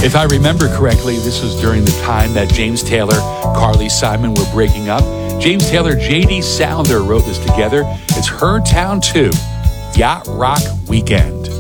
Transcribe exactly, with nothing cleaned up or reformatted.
If I remember correctly, this was during the time that James Taylor, Carly Simon were breaking up. James Taylor, J D Sounder wrote this together. It's Her Town two, Yacht Rock Weekend.